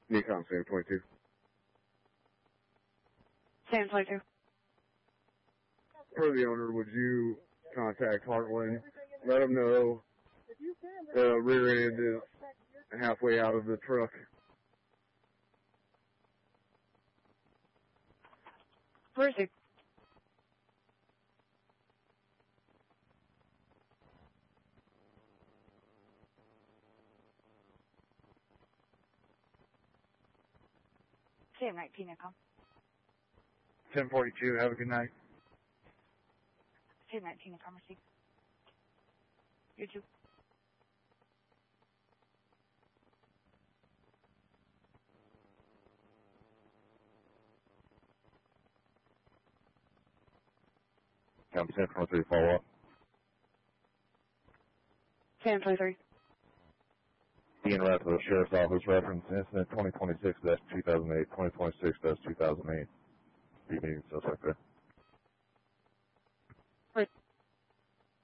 Nikon Sam 22. Sam 22. For the owner, would you contact Heartland? Let them know the rear end is halfway out of the truck. Where is he? Sam 19, Nikon. 1042, have a good night. Sam 19, Nikon, receive. You too. Sam 23, follow up. Sam 23. Ian Rath of the Sheriff's Office, reference incident 2026-2008, 2026-2008. Be meeting suspect there.